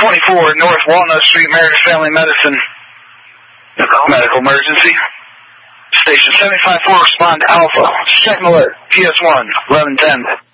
24 North Walnut Street, Meredith Family Medicine. Medical emergency. Station 75-4, respond to Alpha. Second alert, PS1, 1110.